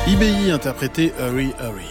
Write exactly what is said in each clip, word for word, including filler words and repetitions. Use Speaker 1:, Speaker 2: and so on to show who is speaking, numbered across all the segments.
Speaker 1: I B I interprété Hurry Hurry.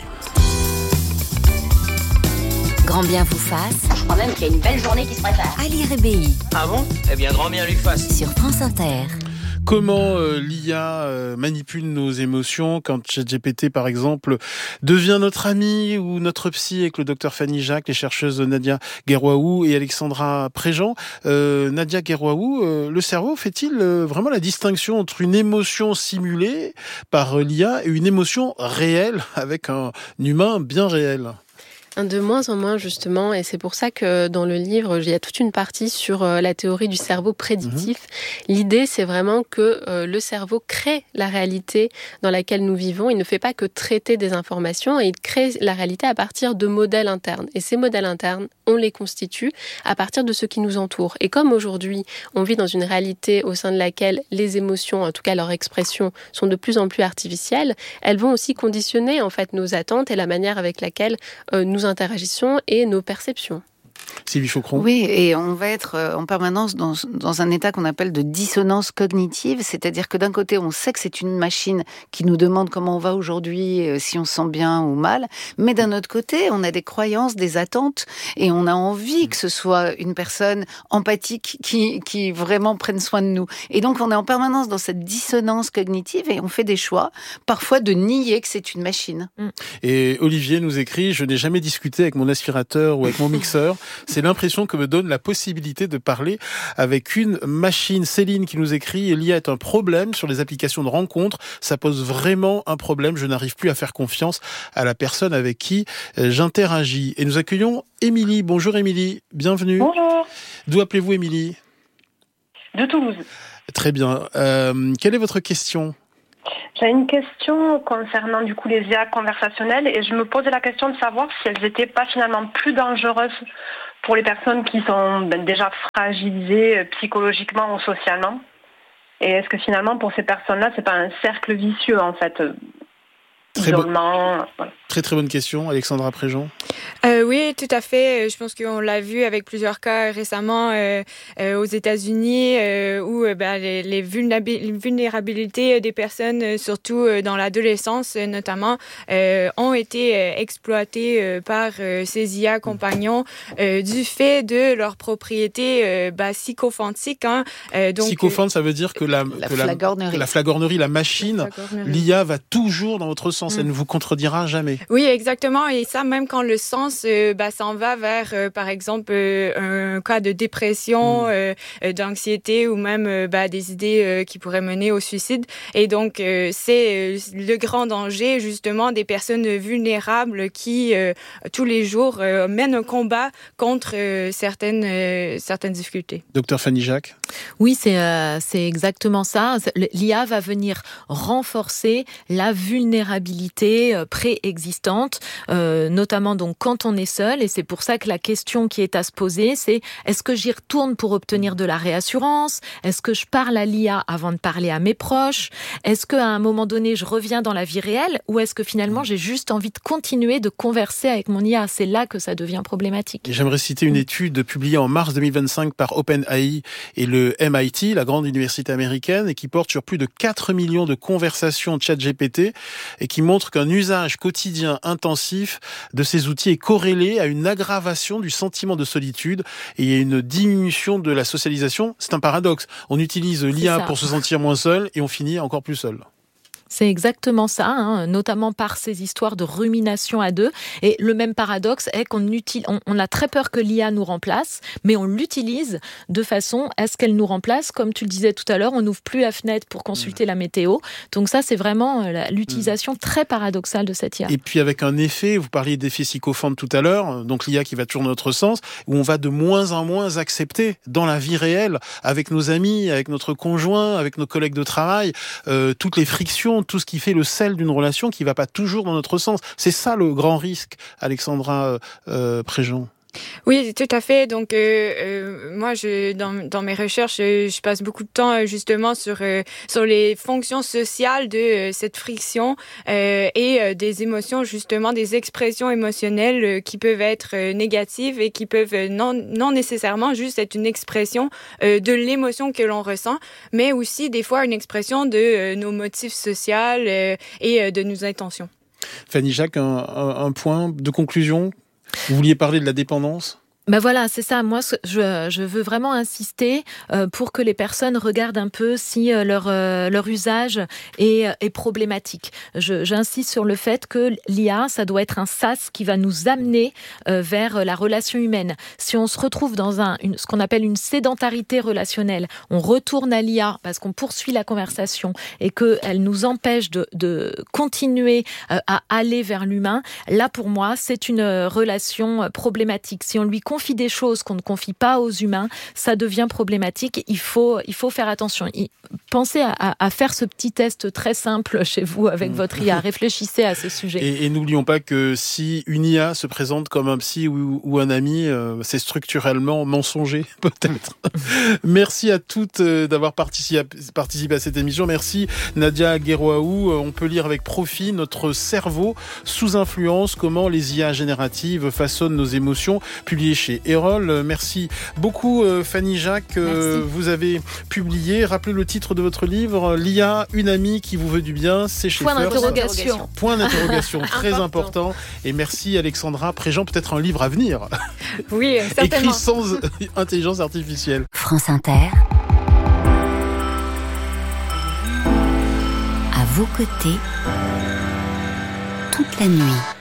Speaker 2: Grand bien vous fasse.
Speaker 3: Je crois même qu'il y a une belle journée qui se prépare.
Speaker 2: À lire I B I.
Speaker 4: Ah bon ? Eh bien, grand bien lui fasse.
Speaker 2: Sur France Inter.
Speaker 1: Comment euh, l'I A euh, manipule nos émotions quand ChatGPT, par exemple, devient notre ami ou notre psy avec le docteur Fanny Jacques, les chercheuses Nadia Guerroaou et Alexandra Préjean. Euh, Nadia Guerroaou, euh, le cerveau fait-il euh, vraiment la distinction entre une émotion simulée par euh, l'I A et une émotion réelle avec un humain bien réel ?
Speaker 5: De moins en moins, justement, et c'est pour ça que dans le livre, il y a toute une partie sur euh, la théorie du cerveau prédictif. Mmh. L'idée, c'est vraiment que euh, le cerveau crée la réalité dans laquelle nous vivons. Il ne fait pas que traiter des informations, et il crée la réalité à partir de modèles internes. Et ces modèles internes, on les constitue à partir de ce qui nous entoure. Et comme aujourd'hui, on vit dans une réalité au sein de laquelle les émotions, en tout cas leur expression, sont de plus en plus artificielles, elles vont aussi conditionner en fait nos attentes et la manière avec laquelle euh, nous interagissons et nos perceptions.
Speaker 1: Sylvie Faucron.
Speaker 6: Oui, et on va être en permanence dans, dans un état qu'on appelle de dissonance cognitive, c'est-à-dire que d'un côté, on sait que c'est une machine qui nous demande comment on va aujourd'hui, si on se sent bien ou mal, mais d'un autre côté, on a des croyances, des attentes, et on a envie que ce soit une personne empathique qui, qui vraiment prenne soin de nous. Et donc, on est en permanence dans cette dissonance cognitive et on fait des choix, parfois de nier que c'est une machine.
Speaker 1: Et Olivier nous écrit « Je n'ai jamais discuté avec mon aspirateur ou avec mon mixeur. C'est l'impression que me donne la possibilité de parler avec une machine. » Céline qui nous écrit « L'I A est un problème sur les applications de rencontres. Ça pose vraiment un problème. Je n'arrive plus à faire confiance à la personne avec qui j'interagis. » Et nous accueillons Émilie. Bonjour Émilie, bienvenue.
Speaker 7: Bonjour.
Speaker 1: D'où appelez-vous Émilie ?
Speaker 7: De Toulouse.
Speaker 1: Très bien. Euh, quelle est votre question ?
Speaker 7: J'ai une question concernant du coup les I A conversationnelles et je me posais la question de savoir si elles n'étaient pas finalement plus dangereuses pour les personnes qui sont ben, déjà fragilisées psychologiquement ou socialement. Et est-ce que finalement pour ces personnes-là, c'est pas un cercle vicieux en fait ?
Speaker 1: Très, bo-
Speaker 7: voilà.
Speaker 1: très très bonne question, Alexandra Préjean.
Speaker 8: Euh, oui, tout à fait. Je pense qu'on l'a vu avec plusieurs cas récemment euh, euh, aux États-Unis euh, où euh, bah, les, les vulnérabilités des personnes, euh, surtout euh, dans l'adolescence euh, notamment, euh, ont été euh, exploitées euh, par euh, ces I A compagnons euh, du fait de leur propriété euh, bah, psychophantique. Hein. Euh, donc,
Speaker 1: Psychophante, ça veut dire que la,
Speaker 6: la
Speaker 1: que
Speaker 6: flagornerie.
Speaker 1: La, la flagornerie, la machine,
Speaker 8: la flagornerie.
Speaker 1: l'I A va toujours dans votre sens. Elle ne vous contredira jamais.
Speaker 8: Oui, exactement. Et ça, même quand le sens euh, bah, s'en va vers, euh, par exemple, euh, un cas de dépression, mmh. euh, d'anxiété ou même euh, bah, des idées euh, qui pourraient mener au suicide. Et donc, euh, c'est euh, le grand danger, justement, des personnes vulnérables qui, euh, tous les jours, euh, mènent un combat contre euh, certaines, euh, certaines difficultés.
Speaker 1: Docteur Fanny Jacques.
Speaker 9: Oui, c'est, euh, c'est exactement ça. L'I A va venir renforcer la vulnérabilité euh, préexistante, euh, notamment donc quand on est seul. Et c'est pour ça que la question qui est à se poser, c'est est-ce que j'y retourne pour obtenir de la réassurance ? Est-ce que je parle à l'I A avant de parler à mes proches ? Est-ce qu'à un moment donné, je reviens dans la vie réelle ? Ou est-ce que finalement, j'ai juste envie de continuer de converser avec mon I A ? C'est là que ça devient problématique.
Speaker 1: Et j'aimerais citer une étude publiée en mars deux mille vingt-cinq par OpenAI et le M I T, la grande université américaine, et qui porte sur plus de quatre millions de conversations ChatGPT et qui montre qu'un usage quotidien intensif de ces outils est corrélé à une aggravation du sentiment de solitude et à une diminution de la socialisation. C'est un paradoxe. On utilise l'I A pour se sentir moins seul et on finit encore plus seul.
Speaker 9: C'est exactement ça, hein, notamment par ces histoires de rumination à deux. Et le même paradoxe est qu'on utilise, on, on a très peur que l'I A nous remplace, mais on l'utilise de façon à ce qu'elle nous remplace. Comme tu le disais tout à l'heure, on n'ouvre plus la fenêtre pour consulter mmh. la météo. Donc ça, c'est vraiment la, l'utilisation mmh. très paradoxale de cette I A.
Speaker 1: Et puis avec un effet, vous parliez d'effet psychophante tout à l'heure, donc l'I A qui va toujours dans notre sens, où on va de moins en moins accepter dans la vie réelle, avec nos amis, avec notre conjoint, avec nos collègues de travail, euh, toutes les frictions, tout ce qui fait le sel d'une relation qui ne va pas toujours dans notre sens. C'est ça le grand risque, Alexandra euh, Préjean.
Speaker 8: Oui, tout à fait. Donc, euh, euh, moi, je, dans, dans mes recherches, je, je passe beaucoup de temps justement sur euh, sur les fonctions sociales de euh, cette friction euh, et euh, des émotions, justement, des expressions émotionnelles euh, qui peuvent être euh, négatives et qui peuvent euh, non non nécessairement juste être une expression euh, de l'émotion que l'on ressent, mais aussi des fois une expression de euh, nos motifs sociaux euh, et euh, de nos intentions.
Speaker 1: Fanny Jacques, un, un, un point de conclusion? Vous vouliez parler de la dépendance ?
Speaker 9: Ben voilà, c'est ça. Moi, je, je veux vraiment insister euh, pour que les personnes regardent un peu si euh, leur, euh, leur usage est, est problématique. Je, j'insiste sur le fait que l'I A, ça doit être un sas qui va nous amener euh, vers la relation humaine. Si on se retrouve dans un, une, ce qu'on appelle une sédentarité relationnelle, on retourne à l'I A parce qu'on poursuit la conversation et qu'elle nous empêche de, de continuer euh, à aller vers l'humain, là, pour moi, c'est une relation problématique. Si on lui confie des choses qu'on ne confie pas aux humains, ça devient problématique. Il faut, il faut faire attention. Pensez à, à, à faire ce petit test très simple chez vous avec mmh. votre I A. Réfléchissez à ce sujet.
Speaker 1: Et, et n'oublions pas que si une I A se présente comme un psy ou, ou un ami, euh, c'est structurellement mensonger, peut-être. Merci à toutes euh, d'avoir participé, participé à cette émission. Merci Nadia Guéroaou. On peut lire avec profit Notre cerveau sous influence, comment les I A génératives façonnent nos émotions, publié chez Erol. Merci beaucoup Fanny Jacques. Merci. Vous avez publié, rappelez le titre de votre livre, l'I A, une amie qui vous veut du bien, c'est chez
Speaker 9: Point
Speaker 1: First.
Speaker 9: d'interrogation.
Speaker 1: Point d'interrogation, très important. Et merci Alexandra Préjean, peut-être un livre à venir.
Speaker 8: Oui, certainement.
Speaker 1: Écrit sans intelligence artificielle.
Speaker 2: France Inter. À vos côtés, toute la nuit.